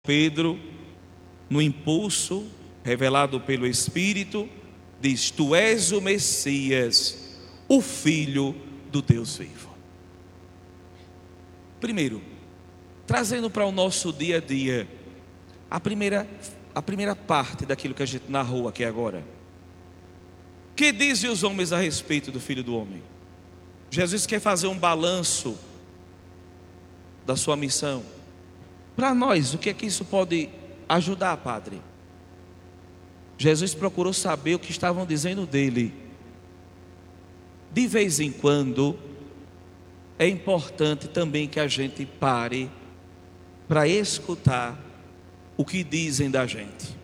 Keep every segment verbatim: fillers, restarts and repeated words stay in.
Pedro, no impulso revelado pelo Espírito, diz: Tu és o Messias, o Filho do Deus vivo. Primeiro, trazendo para o nosso dia a dia a primeira, a primeira parte daquilo que a gente narrou aqui agora. Que dizem os homens a respeito do Filho do Homem? Jesus quer fazer um balanço da sua missão. Para nós, o que é que isso pode ajudar, Padre? Jesus procurou saber o que estavam dizendo dele. De vez em quando, é importante também que a gente pare para escutar o que dizem da gente. De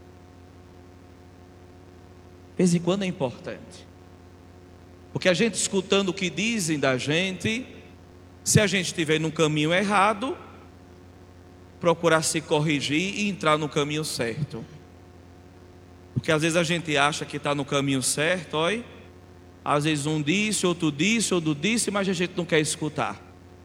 vez em quando é importante, porque a gente escutando o que dizem da gente, se a gente estiver no caminho errado, procurar se corrigir e entrar no caminho certo. Porque às vezes a gente acha que está no caminho certo, olha. Às vezes um disse, outro disse, outro disse, mas a gente não quer escutar.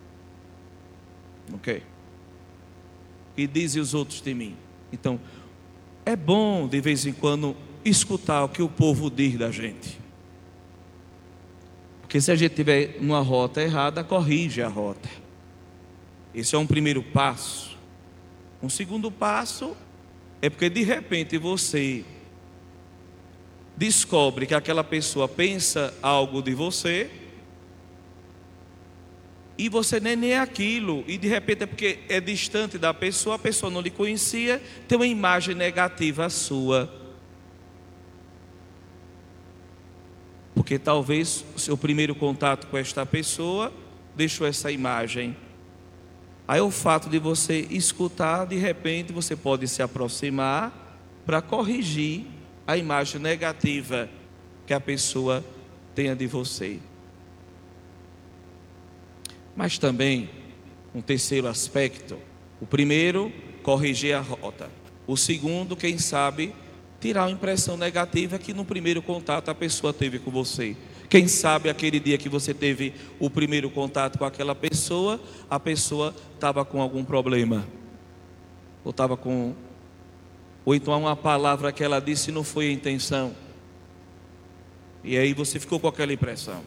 Não quer. E dizem os outros de mim. Então, é bom de vez em quando escutar o que o povo diz da gente. Porque se a gente estiver numa rota errada, corrige a rota. Esse é um primeiro passo. Um segundo passo é porque de repente você descobre que aquela pessoa pensa algo de você e você nem é aquilo, e de repente é porque é distante da pessoa, a pessoa não lhe conhecia, tem uma imagem negativa sua, porque talvez o seu primeiro contato com esta pessoa deixou essa imagem. Aí o fato de você escutar, de repente você pode se aproximar para corrigir a imagem negativa que a pessoa tenha de você. Mas também, um terceiro aspecto: o primeiro, corrigir a rota. O segundo, quem sabe, tirar uma impressão negativa que no primeiro contato a pessoa teve com você. Quem sabe aquele dia que você teve o primeiro contato com aquela pessoa, a pessoa estava com algum problema, ou estava com, ou então uma palavra que ela disse não foi a intenção, e aí você ficou com aquela impressão.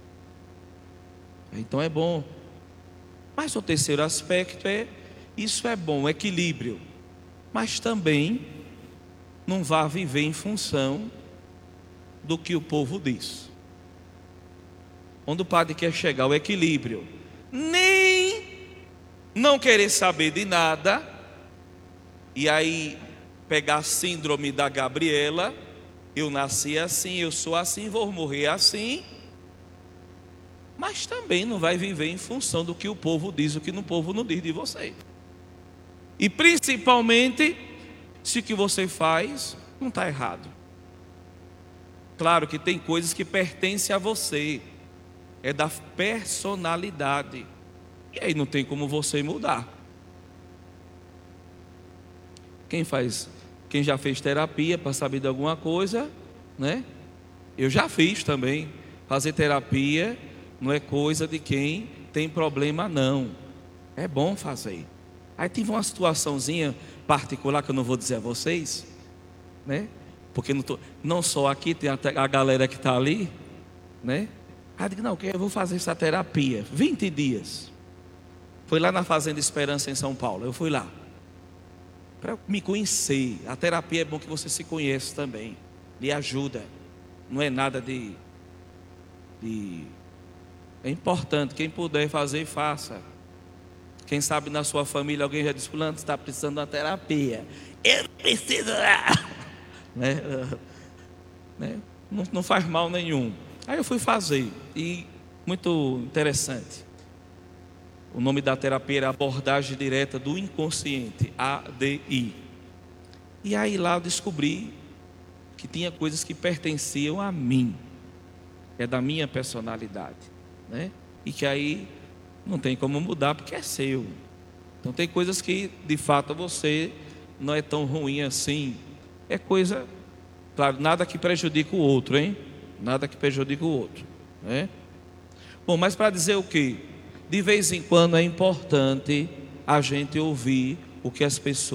Então é bom. Mas o terceiro aspecto é, isso é bom, equilíbrio, mas também não vá viver em função do que o povo diz. Onde o padre quer chegar, o equilíbrio, nem não querer saber de nada, e aí pegar a síndrome da Gabriela: eu nasci assim, eu sou assim, vou morrer assim. Mas também não vai viver em função do que o povo diz, o que o povo não diz de você. E principalmente, se o que você faz não está errado. Claro que tem coisas que pertencem a você, é da personalidade, e aí não tem como você mudar. Quem faz, quem já fez terapia para saber de alguma coisa, né? Eu já fiz também. Fazer terapia não é coisa de quem tem problema, não. É bom fazer. Aí tive uma situaçãozinha particular que eu não vou dizer a vocês, né? Porque não, tô, não só aqui, tem a, a galera que está ali, né? Aí eu digo, não, eu vou fazer essa terapia, vinte dias. Foi lá na Fazenda Esperança em São Paulo, eu fui lá para me conhecer. A terapia é bom que você se conheça também, lhe ajuda. Não é nada de, de... É importante, quem puder fazer, faça. Quem sabe na sua família alguém já disse: fulano, está precisando de uma terapia. Eu preciso, né? né? Não, não faz mal nenhum. Aí eu fui fazer, e muito interessante. O nome da terapia era abordagem direta do inconsciente, A D I. E aí lá eu descobri que tinha coisas que pertenciam a mim, é da minha personalidade, né? E que aí não tem como mudar porque é seu. Então tem coisas que de fato você não é tão ruim assim. É coisa, claro, nada que prejudique o outro, hein? Nada que prejudique o outro, né? Bom, mas para dizer o quê? De vez em quando é importante a gente ouvir o que as pessoas